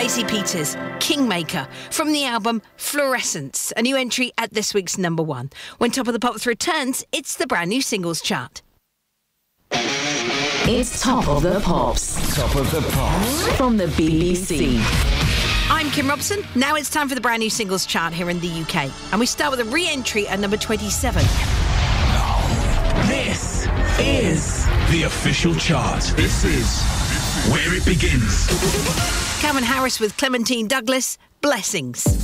Lazy Peters, Kingmaker, from the album Fluorescence, a new entry at this week's number 1. When Top of the Pops returns, it's the brand new singles chart. It's Top of the Pops. Top of the Pops. From the BBC. I'm Kim Robson. Now it's time for the brand new singles chart here in the UK. And we start with a re-entry at number 27. This is the official chart. This is where it begins. Calvin Harris with Clementine Douglas, Blessings.